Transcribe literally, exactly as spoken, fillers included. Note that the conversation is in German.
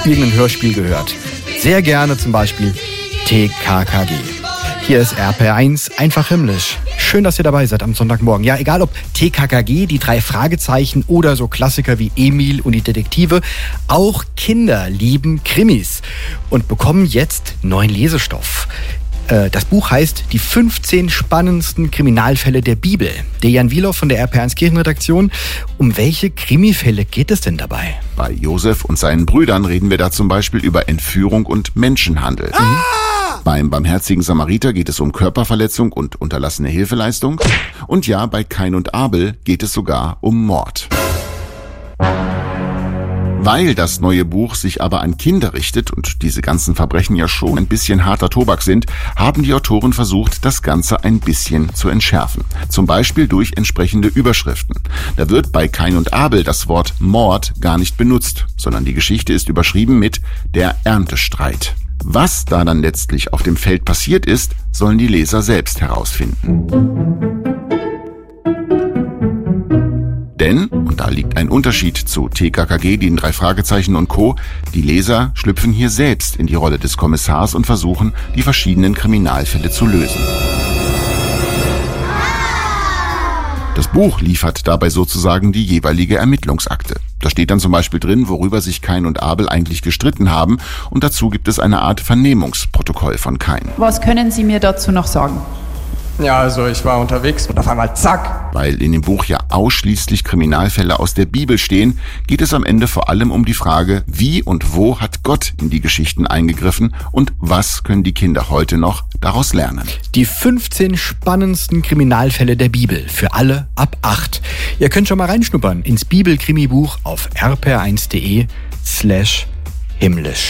irgendein Hörspiel gehört. Sehr gerne zum Beispiel T K K G. Hier ist R P R eins, einfach himmlisch. Schön, dass ihr dabei seid am Sonntagmorgen. Ja, egal ob T K K G, die drei Fragezeichen oder so Klassiker wie Emil und die Detektive, auch Kinder lieben Krimis und bekommen jetzt neuen Lesestoff. Das Buch heißt Die fünfzehn spannendsten Kriminalfälle der Bibel. Dejan Wielow von der R P R eins Kirchenredaktion. Um welche Krimifälle geht es denn dabei? Bei Josef und seinen Brüdern reden wir da zum Beispiel über Entführung und Menschenhandel. Ah! Beim barmherzigen Samariter geht es um Körperverletzung und unterlassene Hilfeleistung. Und ja, bei Kain und Abel geht es sogar um Mord. Weil das neue Buch sich aber an Kinder richtet und diese ganzen Verbrechen ja schon ein bisschen harter Tobak sind, haben die Autoren versucht, das Ganze ein bisschen zu entschärfen. Zum Beispiel durch entsprechende Überschriften. Da wird bei Kain und Abel das Wort Mord gar nicht benutzt, sondern die Geschichte ist überschrieben mit der Erntestreit. Was da dann letztlich auf dem Feld passiert ist, sollen die Leser selbst herausfinden. Denn, und da liegt ein Unterschied zu T K K G, den drei Fragezeichen und Co., die Leser schlüpfen hier selbst in die Rolle des Kommissars und versuchen, die verschiedenen Kriminalfälle zu lösen. Das Buch liefert dabei sozusagen die jeweilige Ermittlungsakte. Da steht dann zum Beispiel drin, worüber sich Kain und Abel eigentlich gestritten haben, und dazu gibt es eine Art Vernehmungsprotokoll von Kain. Was können Sie mir dazu noch sagen? Ja, also ich war unterwegs und auf einmal zack. Weil in dem Buch ja ausschließlich Kriminalfälle aus der Bibel stehen, geht es am Ende vor allem um die Frage, wie und wo hat Gott in die Geschichten eingegriffen und was können die Kinder heute noch daraus lernen. Die fünfzehn spannendsten Kriminalfälle der Bibel für alle ab acht. Ihr könnt schon mal reinschnuppern ins Bibel-Krimi-Buch auf r p r eins punkt d e slash himmlisch.